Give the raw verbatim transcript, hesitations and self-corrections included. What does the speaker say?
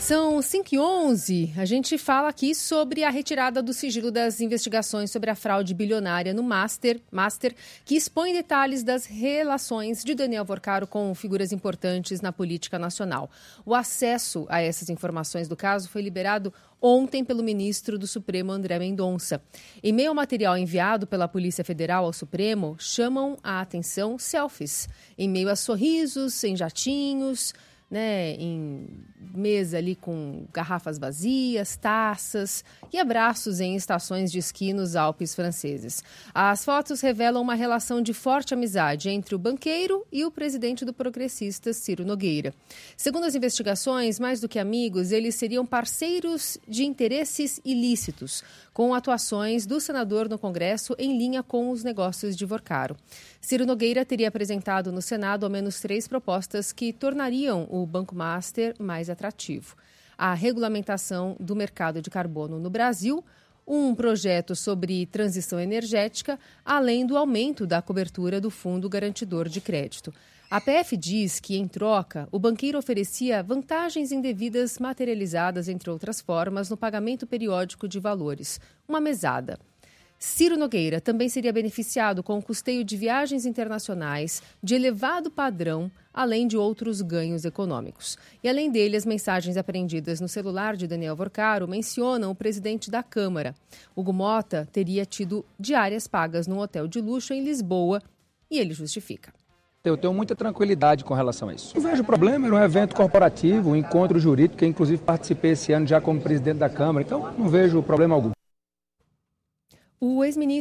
São cinco e onze. A gente fala aqui sobre a retirada do sigilo das investigações sobre a fraude bilionária no Master, Master, que expõe detalhes das relações de Daniel Vorcaro com figuras importantes na política nacional. O acesso a essas informações do caso foi liberado ontem pelo ministro do Supremo, André Mendonça. Em meio ao material enviado pela Polícia Federal ao Supremo, chamam a atenção selfies, em meio a sorrisos, em jatinhos, né, em mesa ali com garrafas vazias, taças e abraços em estações de esqui nos Alpes franceses. As fotos revelam uma relação de forte amizade entre o banqueiro e o presidente do Progressistas, Ciro Nogueira. Segundo as investigações, mais do que amigos, eles seriam parceiros de interesses ilícitos, com atuações do senador no Congresso em linha com os negócios de Vorcaro. Ciro Nogueira teria apresentado no Senado ao menos três propostas que tornariam o Banco Master mais atrativo: a regulamentação do mercado de carbono no Brasil, um projeto sobre transição energética, além do aumento da cobertura do Fundo Garantidor de Crédito. A P F diz que, em troca, o banqueiro oferecia vantagens indevidas materializadas, entre outras formas, no pagamento periódico de valores, uma mesada. Ciro Nogueira também seria beneficiado com o custeio de viagens internacionais de elevado padrão, além de outros ganhos econômicos. E, além dele, as mensagens apreendidas no celular de Daniel Vorcaro mencionam o presidente da Câmara. Hugo Mota teria tido diárias pagas num hotel de luxo em Lisboa e ele justifica. Eu tenho muita tranquilidade com relação a isso. Não vejo problema, era um evento corporativo, um encontro jurídico, que inclusive participei esse ano já como presidente da Câmara, então não vejo problema algum. O ex-ministro